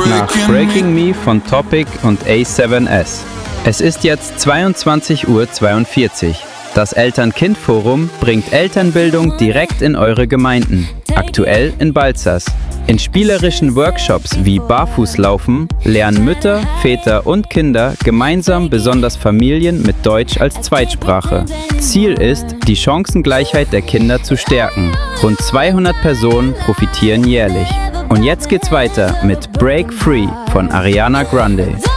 nach Breaking Me von Topic und A7S. Es ist jetzt 22:42 Uhr. Das Eltern-Kind-Forum bringt Elternbildung direkt in eure Gemeinden, aktuell in Balzers. In spielerischen Workshops wie Barfußlaufen lernen Mütter, Väter und Kinder gemeinsam besonders Familien mit Deutsch als Zweitsprache. Ziel ist, die Chancengleichheit der Kinder zu stärken. Rund 200 Personen profitieren jährlich. Und jetzt geht's weiter mit Break Free von Ariana Grande.